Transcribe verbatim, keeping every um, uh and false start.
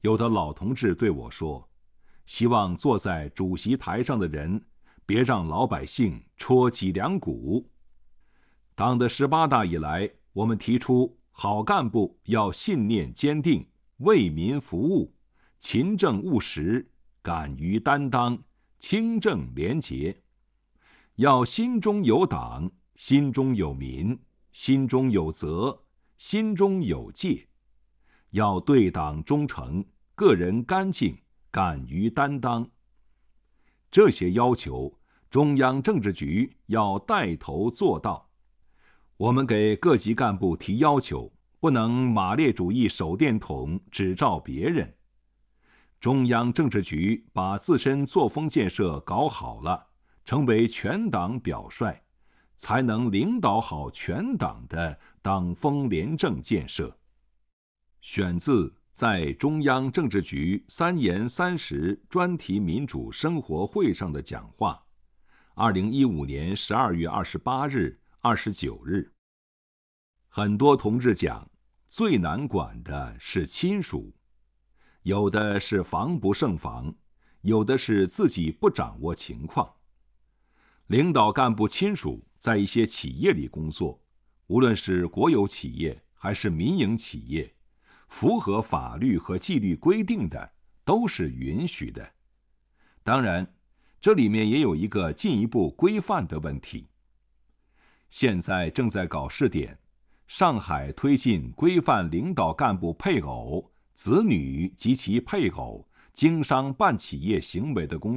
有的老同志对我说，希望坐在主席台上的人别让老百姓戳脊梁骨。党的十八大以来，我们提出好干部要信念坚定，为民服务，勤政务实，敢于担当，清正廉洁。要心中有党，心中有民，心中有责，心中有戒。要对党忠诚，个人干净，敢于担当。这些要求，中央政治局要带头做到。我们给各级干部提要求，不能马列主义手电筒只照别人。中央政治局把自身作风建设搞好了，成为全党表率，才能领导好全党的党风廉政建设。选自在中央政治局三严三实专题民主生活会上的讲话，二零一五年十二月二十八日、二十九日。很多同志讲，最难管的是亲属，有的是防不胜防，有的是自己不掌握情况。领导干部亲属在一些企业里工作，无论是国有企业还是民营企业，符合法律和纪律规定的都是允许的。当然，这里面也有一个进一步规范的问题。现在正在搞试点，上海推进规范领导干部配偶、子女及其配偶经商办企业行为的工作。